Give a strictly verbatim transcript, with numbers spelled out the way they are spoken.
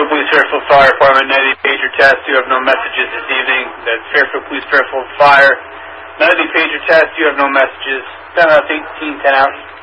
Fairfield Police, Fairfield Fire Department, ninety pager test. You have no messages this evening. That's Fairfield Police, Fairfield Fire. ninety pager test. You have no messages. ten out, eighteen, ten out.